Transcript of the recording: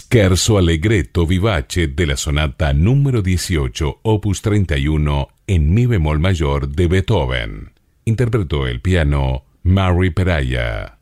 Scherzo allegretto vivace de la sonata número 18, opus 31, en mi bemol mayor de Beethoven. Interpretó el piano Mary Peraya.